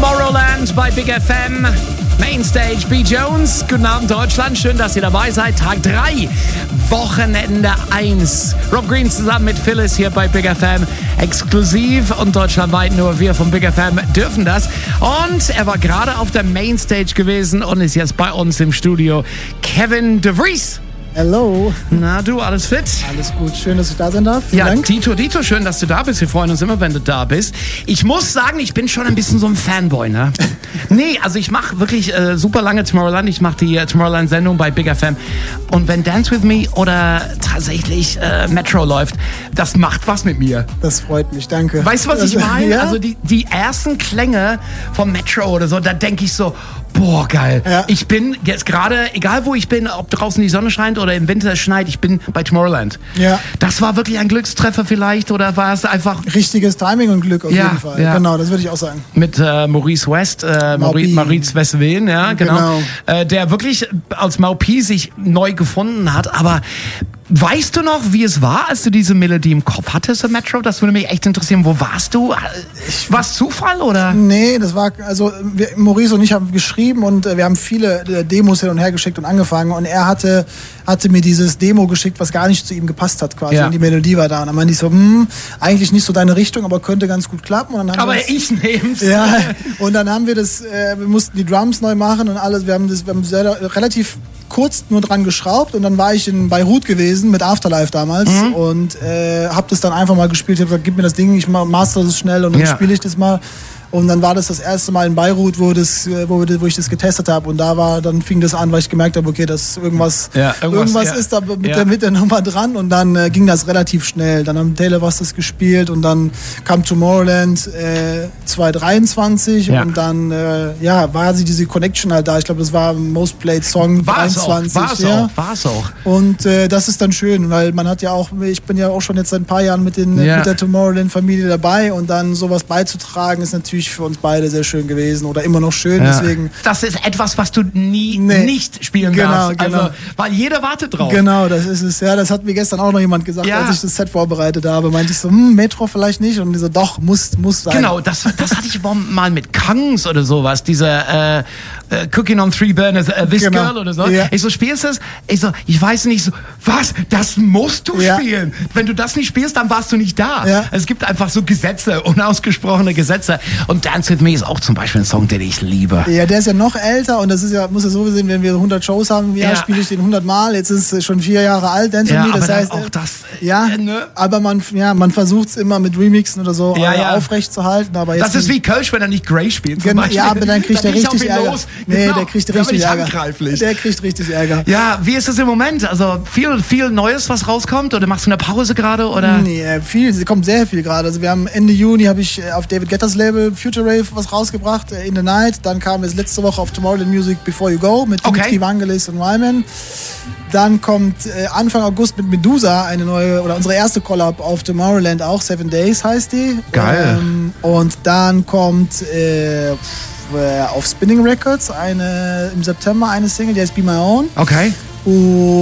Tomorrowland bei Big FM. Mainstage, B. Jones. Guten Abend, Deutschland. Schön, dass ihr dabei seid. Tag 3, Wochenende 1. Rob Green zusammen mit Phyllis hier bei Big FM. Exklusiv und deutschlandweit nur wir von Big FM dürfen das. Und er war gerade auf der Mainstage gewesen und ist jetzt bei uns im Studio. Kevin de Vries. Hello. Na du, alles fit? Alles gut, schön, dass ich da sein darf. Vielen Dank. Dito, schön, dass du da bist. Wir freuen uns immer, wenn du da bist. Ich muss sagen, ich bin schon ein bisschen so ein Fanboy, ne? Nee, also ich mache wirklich super lange Tomorrowland. Ich mache die Tomorrowland-Sendung bei Big FM. Und wenn Dance With Me oder tatsächlich Metro läuft, das macht was mit mir. Das freut mich, danke. Weißt du, was ich meine? Ja? Also die ersten Klänge vom Metro oder so, da denke ich so, boah, geil. Ja. Ich bin jetzt gerade, egal wo ich bin, ob draußen die Sonne scheint oder im Winter es schneit, ich bin bei Tomorrowland. Ja. Das war wirklich ein Glückstreffer vielleicht oder war es einfach... Richtiges Timing und Glück auf jeden Fall. Ja. Genau, das würde ich auch sagen. Mit Maurice West, Maurice Westween, ja, genau. Der wirklich als Maupi sich neu gefunden hat, aber... Weißt du noch, wie es war, als du diese Melodie im Kopf hattest, The Metro? Das würde mich echt interessieren. Wo warst du? War es Zufall, oder? Nee, das war, also Maurice und ich haben geschrieben und wir haben viele Demos hin und her geschickt und angefangen und er hatte mir dieses Demo geschickt, was gar nicht zu ihm gepasst hat quasi. Ja. Und die Melodie war da und dann meinte ich so, eigentlich nicht so deine Richtung, aber könnte ganz gut klappen. Und dann haben ich nehm's. Ja, und dann haben wir das, wir mussten die Drums neu machen und alles. Wir haben relativ kurz nur dran geschraubt und dann war ich in Beirut gewesen mit Afterlife damals und hab das dann einfach mal gespielt. Ich hab gesagt, gib mir das Ding, ich master das schnell und dann spiele ich das mal. Und dann war das erste Mal in Beirut, wo ich das getestet habe. Und dann fing das an, weil ich gemerkt habe, okay, dass irgendwas ist da mit der Nummer dran. Und dann ging das relativ schnell. Dann haben Taylor was das gespielt und dann kam Tomorrowland 2023 und dann war sie diese Connection halt da. Ich glaube, das war Most Played Song 23. War es auch. Und das ist dann schön, weil man hat ja auch, ich bin ja auch schon jetzt seit ein paar Jahren mit der Tomorrowland-Familie dabei und dann sowas beizutragen ist natürlich für uns beide sehr schön gewesen oder immer noch schön, deswegen... Das ist etwas, was du nicht spielen darfst, also, weil jeder wartet drauf. Genau, das ist es, ja, das hat mir gestern auch noch jemand gesagt, als ich das Set vorbereitet habe, meinte ich so, Metro vielleicht nicht und die so, doch, muss sein. Genau, das hatte ich mal mit Kangs oder sowas, diese Cooking on Three Burners, This Girl oder so. Ja. Ich so, spielst du das? Ich so, ich weiß nicht, so, was? Das musst du spielen. Wenn du das nicht spielst, dann warst du nicht da. Ja. Es gibt einfach so Gesetze, unausgesprochene Gesetze. Und Dance With Me ist auch zum Beispiel ein Song, den ich liebe. Ja, der ist ja noch älter und das ist ja, muss ja so sehen, wenn wir 100 Shows haben im Jahr, spiele ich den 100 Mal. Jetzt ist es schon 4 Jahre alt, Dance With Me. Das heißt, auch das. Aber man versucht es immer mit Remixen oder so aufrecht zu halten. Aber jetzt das ist wie Kölsch, wenn er nicht Grey spielt. Ja, aber dann kriegt er richtig Ärger. Nee, der kriegt richtig Ärger. Der kriegt richtig Ärger. Ja, wie ist es im Moment? Also viel Neues, was rauskommt? Oder machst du eine Pause gerade? Oder? Nee, es kommt sehr viel gerade. Also wir haben Ende Juni habe ich auf David Guetta's Label Future Rave was rausgebracht, In the Night. Dann kam es letzte Woche auf Tomorrowland Music Before You Go mit Dimitri Vangelis und Wyman. Dann kommt Anfang August mit Medusa eine neue, oder unsere erste Collab auf Tomorrowland auch, 7 Days heißt die. Geil. Und dann kommt auf Spinning Records im September eine Single, die heißt Be My Own. Okay.